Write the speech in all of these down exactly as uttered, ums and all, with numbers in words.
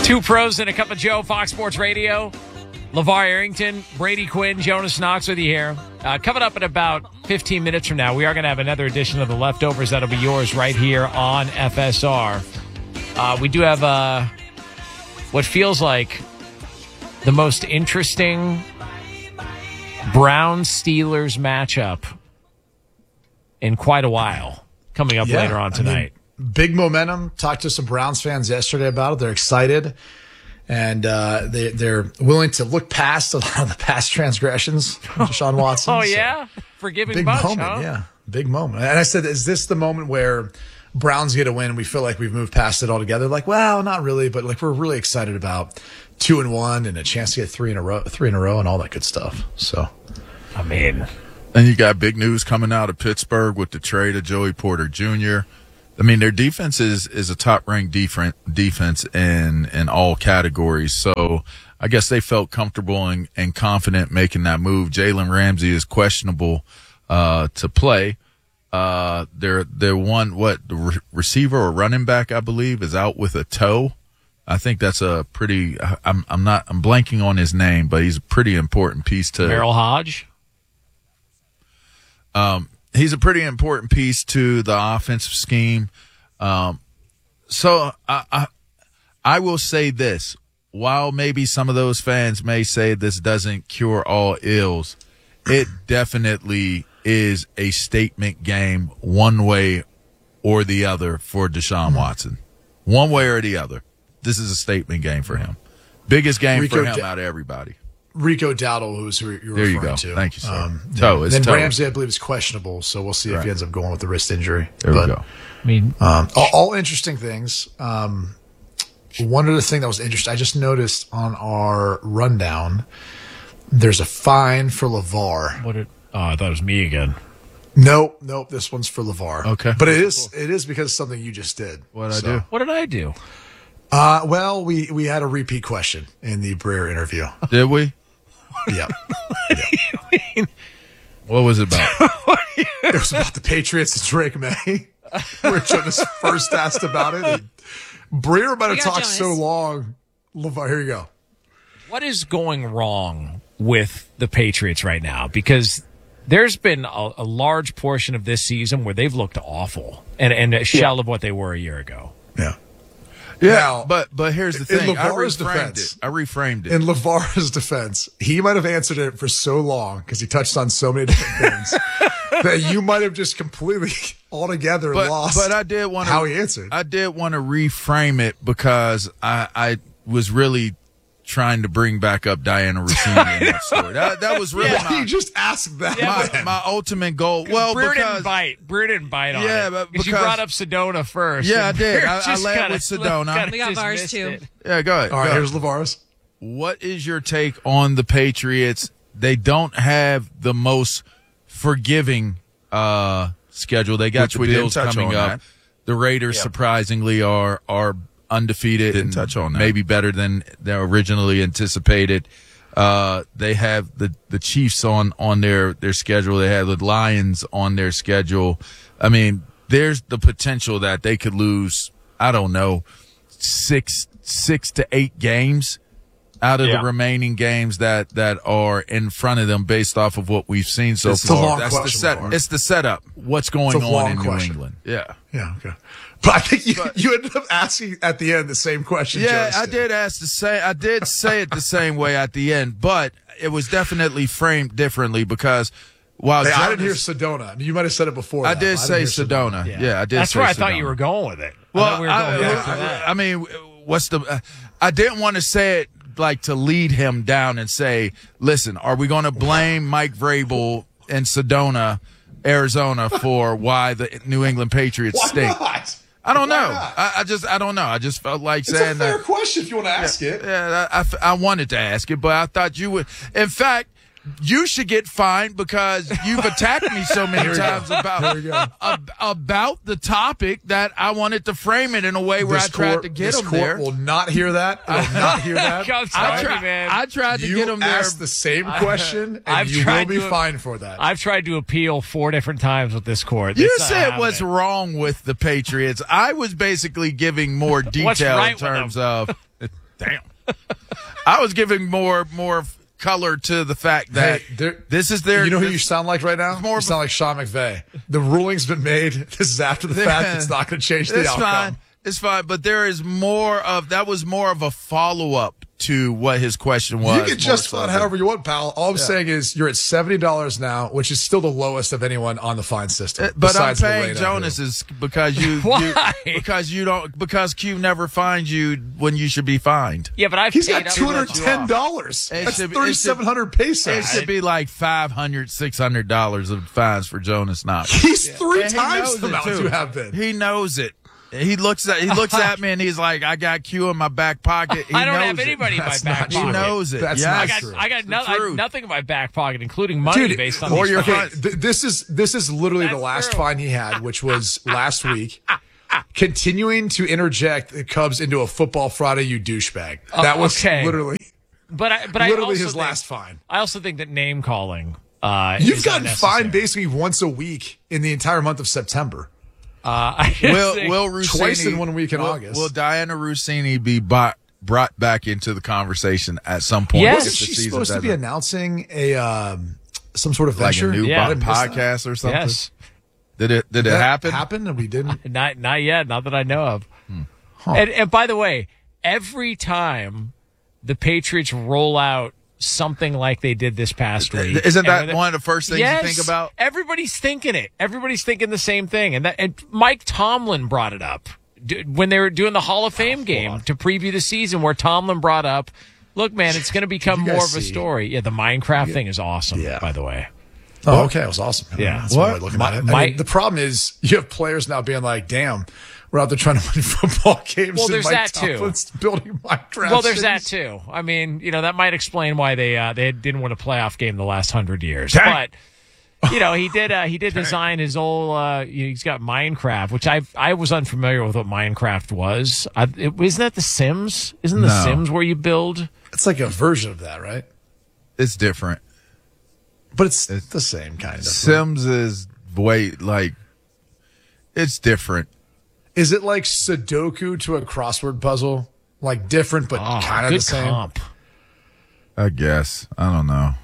Two pros and a cup of Joe, Fox Sports Radio. LeVar Arrington, Brady Quinn, Jonas Knox with you here. Uh, coming up in about fifteen minutes from now, we are going to have another edition of The Leftovers. That'll be yours right here on F S R. Uh, we do have uh, what feels like the most interesting Browns-Steelers matchup in quite a while coming up yeah, later on tonight. I mean, big momentum. Talked to some Browns fans yesterday about it. They're excited. And uh, they, they're willing to look past a lot of the past transgressions of Deshaun Watson. Oh, yeah? So, Forgiving big bunch, moment, huh? yeah. Big moment. And I said, is this the moment where Browns get a win and we feel like we've moved past it altogether? Like, well, not really, but like we're really excited about two and one and a chance to get three in a row, three in a row and all that good stuff. So, I mean, and you got big news coming out of Pittsburgh with the trade of Joey Porter Junior I mean, their defense is, is a top-ranked defense defense in in all categories. So I guess they felt comfortable and, and confident making that move. Jalen Ramsey is questionable uh, to play. Uh, their their one what the re- receiver or running back, I believe, is out with a toe. I think that's a pretty. I'm I'm not I'm blanking on his name, but he's a pretty important piece to Merrill Hodge. Um. He's a pretty important piece to the offensive scheme. Um, so I, I, I will say this. While maybe some of those fans may say this doesn't cure all ills, it definitely is a statement game one way or the other for Deshaun Watson. One way or the other. This is a statement game for him. Biggest game Rico for him da- out of everybody. Rico Dowdle, who's who you're there referring you go. to. Thank you, sir. Um, toe. toe. Then toe. Ramsey, I believe, is questionable, so we'll see right. if he ends up going with the wrist injury. There but, we go. I mean, um, all, all interesting things. Um, one other thing that was interesting, I just noticed on our rundown, there's a fine for LeVar. What did, oh, I thought it was me again. Nope, nope. This one's for LeVar. Okay, but it is it is because of something you just did. What did so. I do? What did I do? Uh, well, we we had a repeat question in the Breer interview. Did we? Yeah. yeah. What was it about? It was about the Patriots and Drake May. Where Jonas first asked about it. And Breer might have talked Jonas. so long. LeVar, here you go. What is going wrong with the Patriots right now? Because there's been a, a large portion of this season where they've looked awful and, and a shell yeah. of what they were a year ago. Yeah. Yeah, now, but but here's the thing. In I LeVar's reframed defense, it. I reframed it. In LeVar's defense, he might have answered it for so long because he touched on so many different things that you might have just completely altogether but, lost. But I did want how he answered. I did want to reframe it because I I was really trying to bring back up Diana Rossini in that story. That, that was really yeah, my, you just asked that. My, my ultimate goal. Well, Breer because didn't bite. Breer didn't bite on yeah, it. but because you brought up Sedona first. Yeah, I did. I, I led kinda, with Sedona. We got Vars too. It. Yeah, go ahead. All right, go here's ahead. LeVar's. What is your take on the Patriots? They don't have the most forgiving uh, schedule. They got Which the Bills coming up. That. The Raiders yep. surprisingly are are undefeated Didn't and touch on that. maybe better than they originally anticipated. Uh, they have the, the Chiefs on, on their, their schedule. They have the Lions on their schedule. I mean, there's the potential that they could lose, I don't know, six, six to eight games out of yeah. the remaining games that, that are in front of them based off of what we've seen so it's far. A long That's the set. Mark. It's the setup. What's going on in question. New England? Yeah. Yeah. Okay. But I think you, but, you ended up asking at the end the same question. Yeah, Jonas I did. did ask the same. I did say it the same way at the end, but it was definitely framed differently because while hey, Jonas, I didn't hear Sedona. I mean, you might have said it before. I that, did say Sedona. Sedona. Yeah. yeah, I did. That's say where I Sedona. thought you were going with it. Well, I, we were going I, back to I, that. I mean, what's the? Uh, I didn't want to say it like to lead him down and say, "Listen, are we going to blame Mike Vrabel and Sedona, Arizona, for why the New England Patriots Why stink?" Not? I don't Why know. not? I, I just, I don't know. I just felt like It's saying a fair that. question if you want to ask yeah, it. Yeah, I, I, I wanted to ask it, but I thought you would. In fact, you should get fined because you've attacked me so many times about ab, about the topic that I wanted to frame it in a way where this I tried court, to get this him court there. will not hear that. It will not hear that. I'm I, sorry, try, man. I tried to you get him there. asked the same question, and I've you will tried be to- fined for that. I've tried to appeal four different times with this court. You It's not said happening. what's wrong with the Patriots. I was basically giving more detail right in terms of Damn. I was giving more more color to the fact that Hey, there- this is their. You know who this- you sound like right now? more You of a- sound like Sean McVay. The ruling's been made. This is after the fact. It's not going to change the It's outcome. fine. It's fine. But there is more of that was more of a follow up to what his question was. You can justify more it so however you want, pal. All I'm saying is you're at seventy dollars now, which is still the lowest of anyone on the fine system. than- But I'm besides paying Moreno, Jonas who- is because you, Why? you because you don't because Q never finds you when you should be fined. Yeah, but I've He's paid got up- two hundred ten dollars. It That's should be- it should- thirty-seven hundred pesos. It should be like five hundred, six hundred dollars of fines for Jonas Knox. He's three And he times knows the it, amount too. you have been. He knows it. He looks at he looks at me and he's like, I got Q in my back pocket. He I don't knows have it. anybody in my That's back not He pocket. true. knows it. That's Yes. not I got, true. I got It's no, the I, truth. nothing in my back pocket, including money Dude, based on or these you're fines. okay, th- this is this is literally the That's last true. fine he had, which was last week. Continuing to interject the Cubs into a football Friday, you douchebag. That was okay. literally But I, but I literally also his think, last fine. I also think that name calling. Uh, You've is gotten unnecessary. fined basically once a week in the entire month of September. Uh, I just Will think- Will Rossini, Twice in one week in will, August. Will Diana Rossini be bought, brought back into the conversation at some point? Yes. if Wasn't the she season supposed to be doesn't- announcing a um, some sort of like venture? a new Yeah. bo- I missed that. podcast or something? yes, Did it did it That happen? Happened and we didn't. not not yet, not that I know of. Hmm. And, and by the way, every time the Patriots roll out something like they did this past week, Isn't that and the- one of the first things yes, you think about? Everybody's thinking it. Everybody's thinking the same thing. And that and Mike Tomlin brought it up d- when they were doing the Hall of Fame game to preview the season, where Tomlin brought up, "Look, man, it's going to become you guys more of a see- story." Yeah, the Minecraft thing is awesome. Yeah. By the way, Oh, okay. It was awesome. Yeah. That's What? one way of looking My- at it. I my- mean, the problem is you have players now being like, damn, we're out there trying to win football games. Well, and there's Mike that, too. Tomlin's building Minecraft well, there's that cities. too. I mean, you know, that might explain why they uh, they didn't win a playoff game the last hundred years. Dang. But you know, he did uh, he did design his old. Uh, he's got Minecraft, which I I was unfamiliar with what Minecraft was. I, it, isn't that The Sims? Isn't The No. Sims where you build? It's like a version of that, right? It's different. But it's, the same kind of. Sims is way like it's different. Is it like Sudoku to a crossword puzzle? Like different, but Oh, kind of good the same? comp. I guess. I don't know.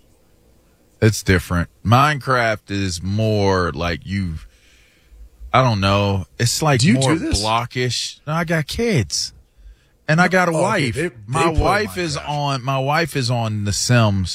It's different. Minecraft is more like you I don't know. It's like Do you more do this? blockish. No, I got kids. And I got a Oh, okay. wife. They- they my play wife is Minecraft. on my wife is on The Sims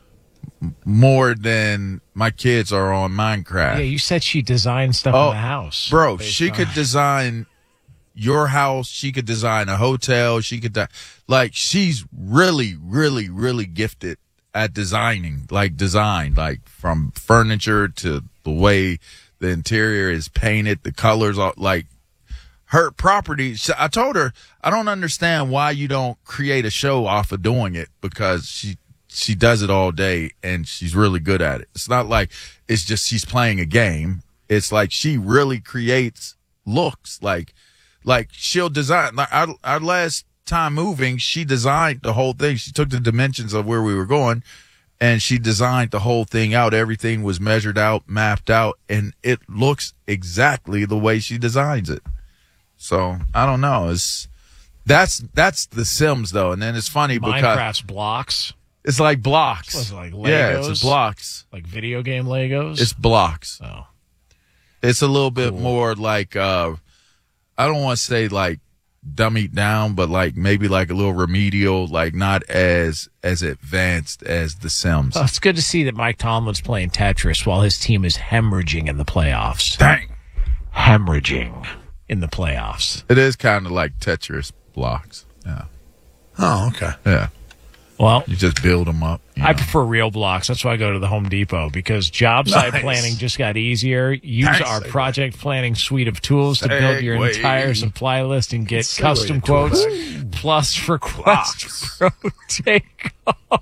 m- more than my kids are on Minecraft. Yeah, you said she designed stuff Oh, in the house, Bro, based she on- could design your house. She could design a hotel. She could, di- like, she's really, really, really gifted at designing, like design, like from furniture to the way the interior is painted, the colors are like her property. so I told her, I don't understand why you don't create a show off of doing it, because she, she does it all day and she's really good at it. It's not like it's just she's playing a game. It's like she really creates looks like, like she'll design. Like our, our last time moving, she designed the whole thing. She took the dimensions of where we were going and she designed the whole thing out. Everything was measured out, mapped out, and it looks exactly the way she designs it. So I don't know. It's that's that's The Sims though, and then it's funny because Minecraft's blocks, it's like blocks. Was it like Yeah, it's Legos? a blocks. like video game Legos. It's blocks. oh. It's a little bit more like uh I don't want to say like dummied down, but like maybe like a little remedial, like not as as advanced as The Sims. Oh, it's good to see that Mike Tomlin's playing Tetris while his team is hemorrhaging in the playoffs. Dang. Hemorrhaging in the playoffs. It is kind of like Tetris blocks. Yeah. Oh, okay. Yeah. Well, You just build them up. you I know. prefer real blocks. That's why I go to the Home Depot, because job site Nice. planning just got easier. Use Nice. our project planning suite of tools to build your Segue. entire supply list and get Segue custom to quotes tools. plus request Blocks. pro take.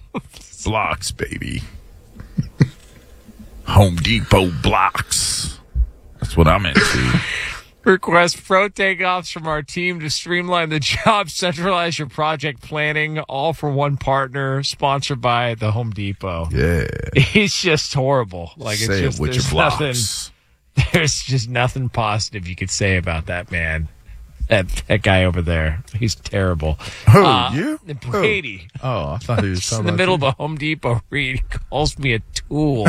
Blocks, baby. Home Depot blocks. That's what I'm into. Request pro takeoffs from our team to streamline the job, centralize your project planning, all for one partner, sponsored by the Home Depot. Yeah. It's just horrible. Like Say it's just it with there's your nothing blocks. there's just nothing positive you could say about that man. That that guy over there, he's terrible. Who, Uh, you? Brady. Who? Oh, I thought he was Just talking in the about middle you. of a Home Depot read, he calls me a tool.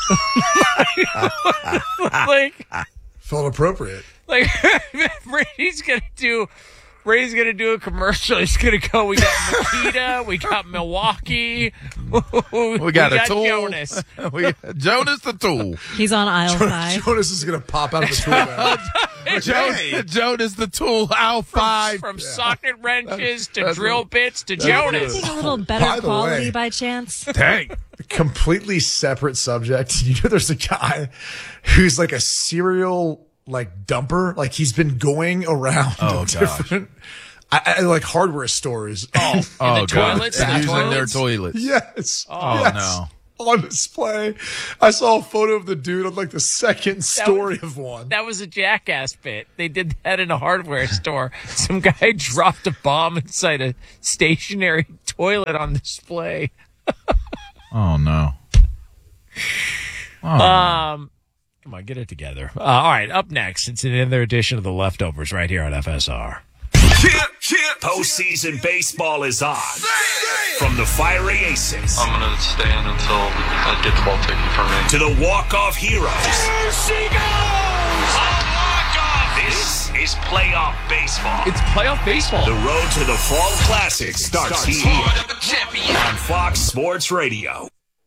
like, Felt appropriate. like Brady's gonna do. Brady's gonna do a commercial. He's gonna go. We got Makita. We got Milwaukee. We got a tool. Jonas. we got Jonas the tool. He's on aisle five. Jonas is going to pop out of the tool bag. Jonas, Jonas the tool. Aisle five. From socket wrenches to That's drill what- bits to Jonas. Anything a little By better the quality way- by chance? Dang. Completely separate subject. You know, there's a guy who's like a serial like dumper. Like he's been going around Oh, different, I, I, like hardware stores. Oh, Oh, the God. toilets? And The using their toilets? toilets. yes. Oh, yes. no. On display. I saw a photo of the dude on like the second story was- of one. That was a Jackass bit. They did that in a hardware store. Some guy dropped a bomb inside a stationary toilet on display. Oh, no. Oh, Um, come on, get it together. Uh, all right, up next, it's another edition of The Leftovers right here on F S R. Postseason baseball is on. From the fiery aces I'm going to stand until I get the ball taken from me. to the walk-off heroes. Here she goes! A walk-off! This is playoff baseball. It's playoff baseball. The road to the Fall Classic starts here on Fox Sports Radio.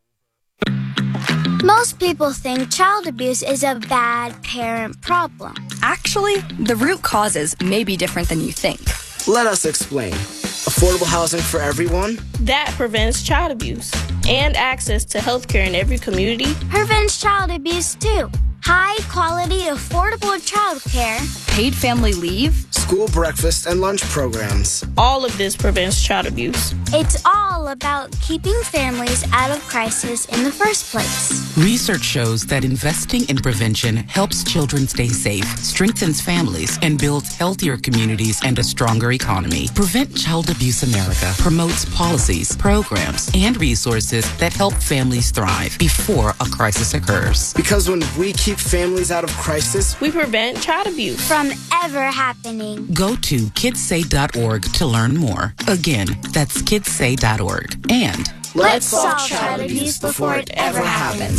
Most people think child abuse is a bad parent problem. Actually, the root causes may be different than you think. Let us explain. Affordable housing for everyone? That prevents child abuse and access to healthcare in every community. Prevents child abuse too. High quality, affordable child care. Paid family leave? School breakfast and lunch programs. All of this prevents child abuse. It's all about keeping families out of crisis in the first place. Research shows that investing in prevention helps children stay safe, strengthens families, and builds healthier communities and a stronger economy. Prevent Child Abuse America promotes policies, programs, and resources that help families thrive before a crisis occurs. Because when we keep families out of crisis, We prevent child abuse. From ever happening. Go to kids say dot org to learn more. Again, that's kids say dot org. And Let's solve child abuse before it ever happens.